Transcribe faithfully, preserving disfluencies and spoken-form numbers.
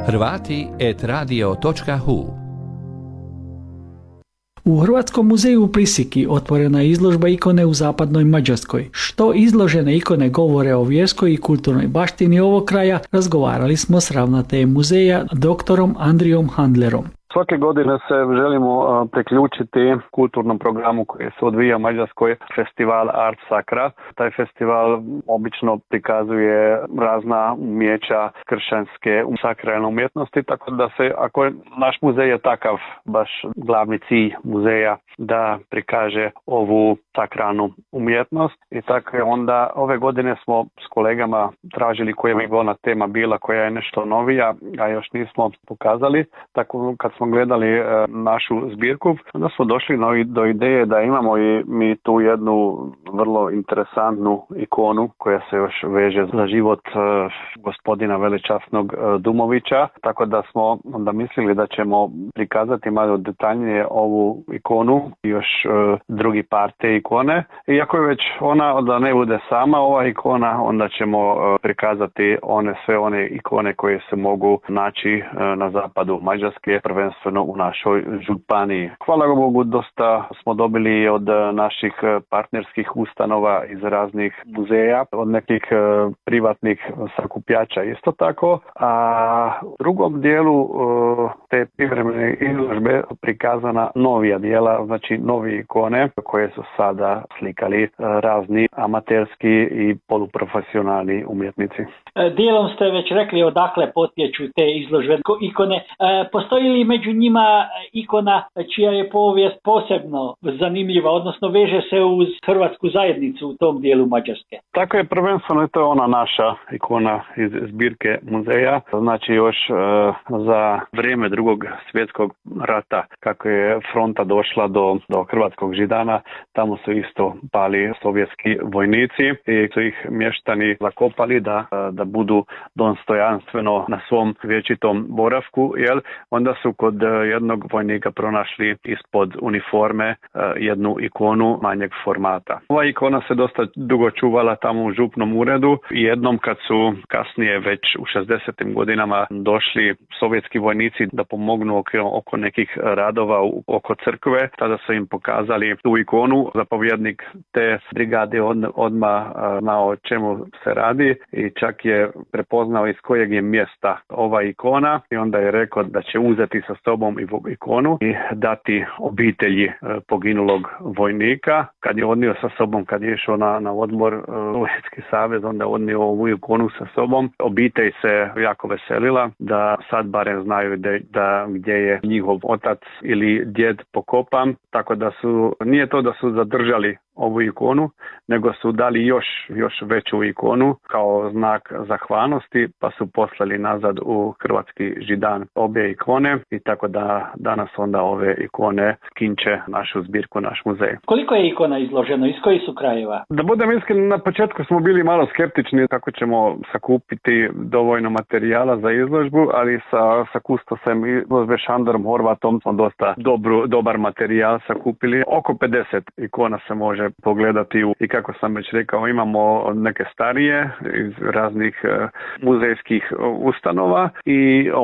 Hrvati et radio točka hu. U Hrvatskom muzeju u Prisiki otvorena je izložba ikone u zapadnoj Mađarskoj. Što izložene ikone govore o vjerskoj i kulturnoj baštini ovog kraja, razgovarali smo s ravnateljem muzeja doktorom Andrijom Handlerom. Svake godine se želimo priključiti kulturnom programu koji se odvija u Mađarskoj, festival Art Sacra. Taj festival obično prikazuje razna umijeća kršćanske sakralne umjetnosti, tako da se, ako je, naš muzej je takav, baš glavni cilj muzeja da prikaže ovu sakralnu umjetnost. I tako je onda ove godine smo s kolegama tražili koja bi ona tema bila, koja je nešto novija, a još nismo pokazali. Tako kad smo gledali e, našu zbirku, onda smo došli do, do ideje da imamo i mi tu jednu vrlo interesantnu ikonu koja se još veže za život e, gospodina velečasnog e, Dumovića, tako da smo onda mislili da ćemo prikazati malo detaljnije ovu ikonu i još e, drugi par te ikone. Iako je već ona, da ne bude sama ova ikona, onda ćemo e, prikazati one sve one ikone koje se mogu naći e, na zapadu Mađarske, prvenstveno u našoj županiji. Hvala Bogu, dosta smo dobili od naših partnerskih ustanova iz raznih muzeja, od nekih privatnih sakupljača isto tako. A u drugom dijelu te privremene izložbe prikazana novija dijela, znači novi ikone koje su sada slikali razni amaterski i poluprofesionalni umjetnici. Dijelom ste već rekli odakle potječu te izložbe ikone. Postoji li među njima ikona čija je povijest posebno zanimljiva, odnosno veže se uz hrvatsku zajednicu u tom dijelu Mađarske? Tako je, prvenstveno to je ona naša ikona iz zbirke muzeja. Znači još e, za vrijeme drugog svjetskog rata, kako je fronta došla do, do hrvatskog Židana, tamo su isto pali sovjetski vojnici i su ih mještani zakopali da, da budu dostojanstveno na svom vječitom boravku, jel? Onda su kod jednog vojnika pronašli ispod uniforme jednu ikonu manjeg formata. Ova ikona se dosta dugo čuvala tamo u župnom uredu i jednom kad su kasnije već u šezdesetim godinama došli sovjetski vojnici da pomognu oko, oko nekih radova u, oko crkve, tada su im pokazali tu ikonu. Zapovjednik te brigade od, odmah znao o čemu se radi i čak je prepoznao iz kojeg je mjesta ova ikona i onda je rekao da će uzeti sa sobom i ikonu i dati obitelji poginulog vojnika. Kad je odnio sa sobom, kad je išao na, na odmor Sovjetski savez, onda je odnio ovu ikonu sa sobom. Obitelj se jako veselila da sad barem znaju da, da gdje je njihov otac ili djed pokopan, tako da su, nije to da su zadržali ovu ikonu, nego su dali još, još veću ikonu kao znak zahvalnosti, pa su poslali nazad u hrvatski Židan obje ikone i tako da danas onda ove ikone kinče našu zbirku, naš muzej. Koliko je ikona izloženo? Iz kojih su krajeva? Da budem iskren, na početku smo bili malo skeptični kako ćemo sakupiti dovoljno materijala za izložbu, ali sa, sa kustosem izložbe Šandorom Horvatom smo dosta dobru, dobar materijal sakupili. Oko pedeset ikona se može pogledati u, i kako sam već rekao, imamo neke starije iz raznih uh, muzejskih uh, ustanova i